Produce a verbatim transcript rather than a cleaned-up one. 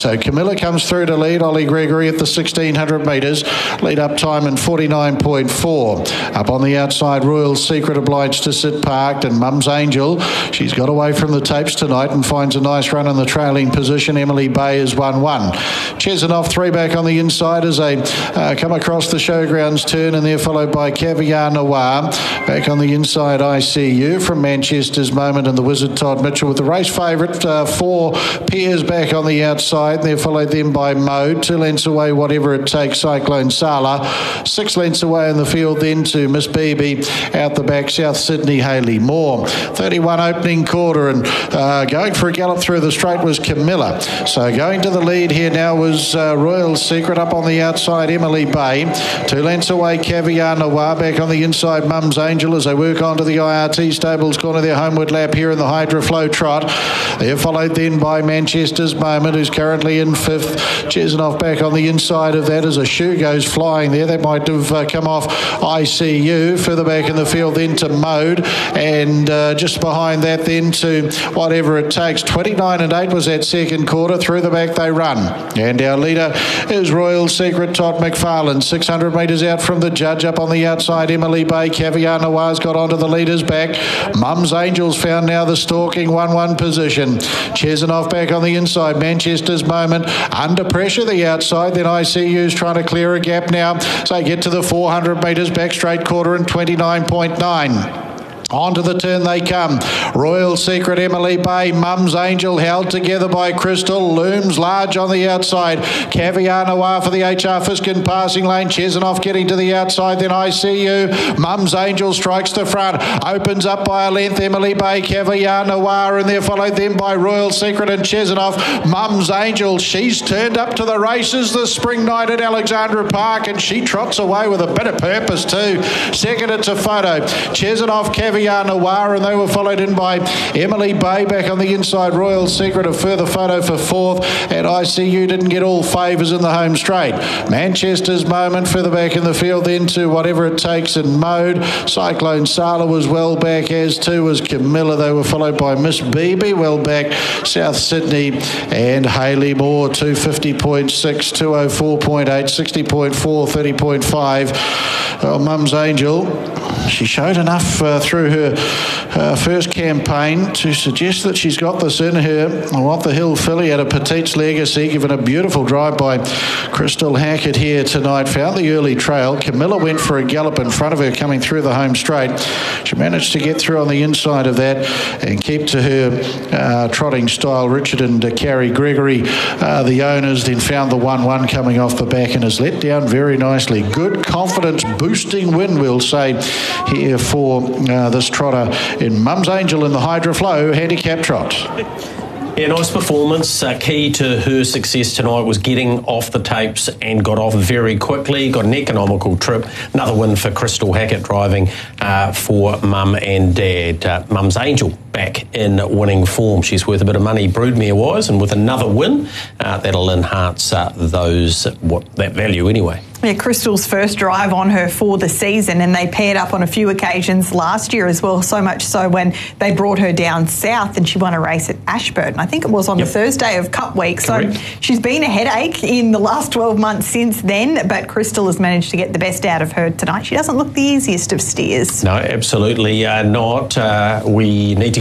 So Camilla comes through to lead. Ollie Gregory at the sixteen hundred metres. Lead up time in forty-nine point four. Up on the outside, Royal Secret obliged to sit parked, and Mum's Angel. She's got away from the tapes tonight and finds a nice run in the trailing position. Emily Bay is one one. Chesanoff three back on the inside as they uh, come across the showgrounds turn, and they're followed by Caviar Noir. Back on the inside, I C U from Manchester's Moment and the Wizard Todd Mitchell with the race favourite. Uh, four pairs back on the outside. They're followed then by Mode. Two lengths away, Whatever It Takes, Cyclone Sala. Six lengths away in the field then to Miss Beebe. Out the back, South Sydney, Hayley Moore. thirty-one opening quarter, and uh, going for a gallop through the straight was Camilla. So going to the lead here now was uh, Royal Secret. Up on the outside, Emily Bay. Two lengths away, Caviar Noir. Back on the inside, Mum's Angel as they work on to the I R T Stables corner. Their homeward lap here in the Hydra Flow Trot. They're followed then by Manchester's Moment, who's currently in fifth. Chesanoff back on the inside of that as a shoe goes flying there. That might have uh, come off I C U. Further back in the field then to Mode, and uh, just behind that then to Whatever It Takes. twenty-nine and eight was that second quarter. Through the back they run, and our leader is Royal Secret, Todd McFarlane. six hundred metres out from the judge. Up on the outside, Emily Bay. Caviar Noir's got onto the leader's back. Mum's Angels found now the stalking one one position. Chesanoff back on the inside. Manchester's Moment under pressure the outside. Then I C U's trying to clear a gap now. So they get to the four hundred metres back straight quarter in twenty-nine point nine. Onto the turn they come. Royal Secret, Emily Bay, Mum's Angel held together by Crystal. Looms large on the outside. Caviar Noir for the H R Fiskin passing lane. Chesanoff getting to the outside. Then I C U. Mum's Angel strikes the front. Opens up by a length. Emily Bay, Caviar Noir, and they're followed then by Royal Secret and Chesanoff. Mum's Angel, she's turned up to the races this spring night at Alexandra Park, and she trots away with a bit of purpose too. Second, it's a photo. Chesanoff, Caviar Noir, and they were followed in by Emily Bay. Back on the inside, Royal Secret, a further photo for fourth, and I C U didn't get all favours in the home straight. Manchester's Moment further back in the field then to Whatever It Takes in Mode. Cyclone Sala was well back, as too was Camilla. They were followed by Miss Beebe, well back, South Sydney and Hayley Moore. two fifty point six, two oh four point eight, sixty point four, thirty point five. Well, Mum's Angel, she showed enough uh, through her uh, first campaign to suggest that she's got this in her. I want the Hill filly at a Petite's Legacy, given a beautiful drive by Crystal Hackett here tonight. Found the early trail. Camilla went for a gallop in front of her coming through the home straight. She managed to get through on the inside of that and keep to her uh, trotting style. Richard and uh, Carrie Gregory, uh, the owners, then found the one one coming off the back and has let down very nicely. Good confidence boosting win, we'll say, here for uh, this trotter in Mum's Angel in the Hydra Flow handicap trot. Yeah, nice performance. Uh, key to her success tonight was getting off the tapes and got off very quickly. Got an economical trip. Another win for Crystal Hackett driving uh, for Mum and Dad. Uh, Mum's Angel back in winning form. She's worth a bit of money broodmare-wise, and with another win, uh, that'll enhance uh, those what that value anyway. Yeah, Crystal's first drive on her for the season, and they paired up on a few occasions last year as well, so much so when they brought her down south and she won a race at Ashburton. I think it was on yep. the Thursday of Cup Week. Correct. So she's been a headache in the last twelve months since then, but Crystal has managed to get the best out of her tonight. She doesn't look the easiest of steers. No, absolutely uh, not. Uh, we need to